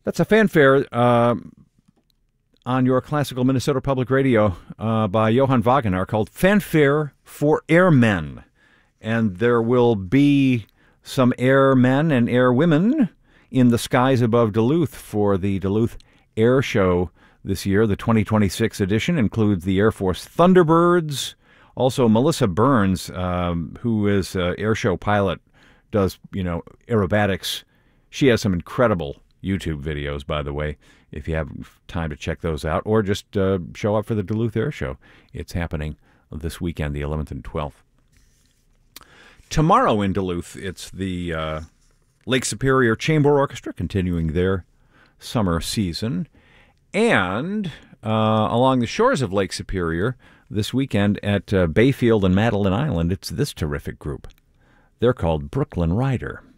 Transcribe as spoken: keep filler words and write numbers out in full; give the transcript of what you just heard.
That's a fanfare uh, on your classical Minnesota Public Radio uh, by Johann Wagenaar called Fanfare for Airmen. And there will be some airmen and airwomen in the skies above Duluth for the Duluth Air Show this year. The twenty twenty-six edition includes the Air Force Thunderbirds. Also, Melissa Burns, um, who is an air show pilot, does, you know, aerobatics. She has some incredible YouTube videos, by the way, if you have time to check those out, or just uh, show up for the Duluth Air Show. It's happening this weekend, the eleventh and twelfth. Tomorrow in Duluth, it's the uh, Lake Superior Chamber Orchestra continuing their summer season. And uh, along the shores of Lake Superior, this weekend at uh, Bayfield and Madeline Island, it's this terrific group. They're called Brooklyn Rider.